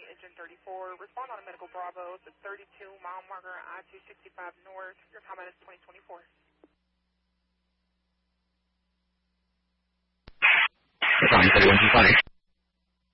engine 34. Respond on a medical Bravo. It's a 32 mile marker I-265 north. Your comment is 2024. Roger, 3125.